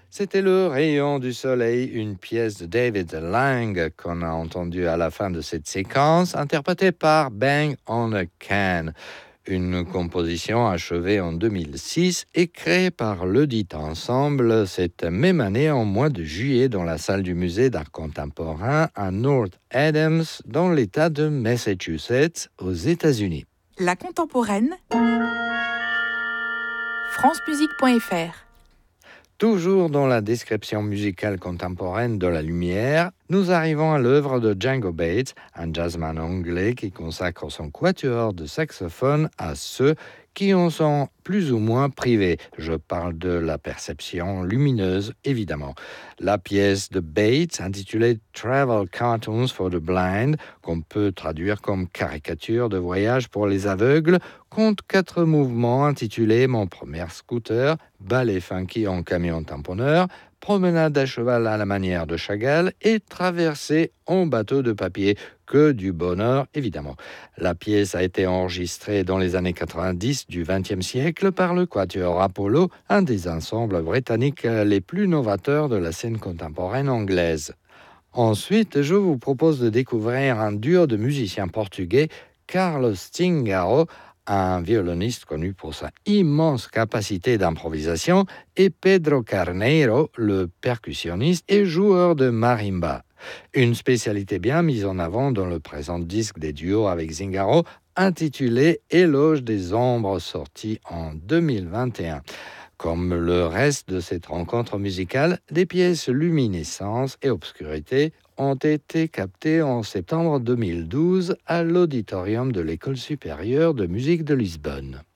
C'était Le Rayon du Soleil, une pièce de David Lang qu'on a entendue à la fin de cette séquence, interprétée par Bang on a Can, une composition achevée en 2006 et créée par le dit ensemble cette même année en mois de juillet dans la salle du musée d'art contemporain à North Adams, dans l'État de Massachusetts, aux États-Unis. La contemporaine, francemusique.fr. Toujours dans la description musicale contemporaine de la lumière, nous arrivons à l'œuvre de Django Bates, un jazzman anglais qui consacre son quatuor de saxophone à ceux qui en sont plus ou moins privés. Je parle de la perception lumineuse, évidemment. La pièce de Bates, intitulée Travel Cartoons for the Blind, qu'on peut traduire comme caricature de voyage pour les aveugles, compte 4 mouvements intitulés Mon premier scooter, ballet funky en camion tamponneur, promenade à cheval à la manière de Chagall et traversée en bateau de papier. Que du bonheur, évidemment. La pièce a été enregistrée dans les années 90 du XXe siècle par le Quatuor Apollo, un des ensembles britanniques les plus novateurs de la scène contemporaine anglaise. Ensuite, je vous propose de découvrir un duo de musiciens portugais, Carlos Tingaro, un violoniste connu pour sa immense capacité d'improvisation, et Pedro Carneiro, le percussionniste et joueur de marimba. Une spécialité bien mise en avant dans le présent disque des duos avec Zingaro, intitulé Éloge des ombres, sorti en 2021. Comme le reste de cette rencontre musicale, des pièces luminescence et obscurité ont été captées en septembre 2012 à l'auditorium de l'École supérieure de musique de Lisbonne.